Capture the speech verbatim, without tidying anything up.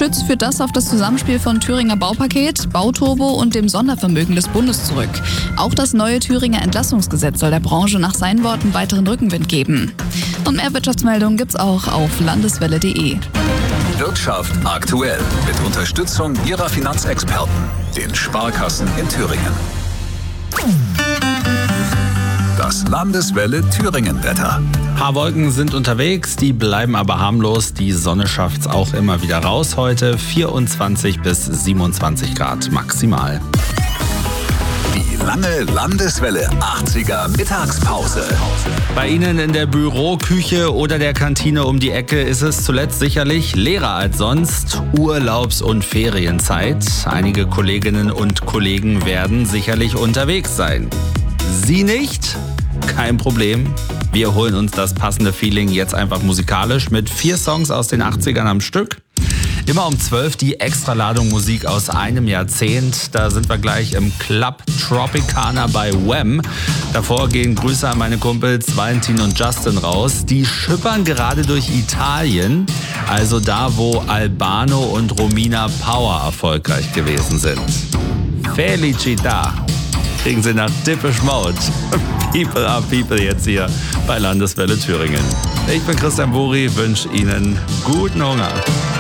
Schütz führt das auf das Zusammenspiel von Thüringer Baupaket, Bauturbo und dem Sondervermögen des Bundes zurück. Auch das neue Thüringer Entlastungsgesetz soll der Branche nach seinen Worten weiteren Rückenwind geben. Und mehr Wirtschaftsmeldungen gibt's auch auf landeswelle punkt de. Wirtschaft aktuell mit Unterstützung Ihrer Finanzexperten, den Sparkassen in Thüringen. Das Landeswelle Thüringen-Wetter. Haarwolken sind unterwegs, die bleiben aber harmlos. Die Sonne schafft's auch immer wieder raus heute. vierundzwanzig bis siebenundzwanzig Grad maximal. Die lange Landeswelle achtziger Mittagspause. Bei Ihnen in der Büroküche oder der Kantine um die Ecke ist es zuletzt sicherlich leerer als sonst. Urlaubs- und Ferienzeit. Einige Kolleginnen und Kollegen werden sicherlich unterwegs sein. Sie nicht? Kein Problem. Wir holen uns das passende Feeling jetzt einfach musikalisch mit vier Songs aus den achtzigern am Stück. Immer um zwölf die Extraladung Musik aus einem Jahrzehnt. Da sind wir gleich im Club Tropicana bei Wham. Davor gehen Grüße an meine Kumpels Valentin und Justin raus. Die schippern gerade durch Italien, also da, wo Albano und Romina Power erfolgreich gewesen sind. Felicita kriegen sie nach Depeche Mode. People are People jetzt hier bei Landeswelle Thüringen. Ich bin Christian Buri, wünsche Ihnen guten Hunger.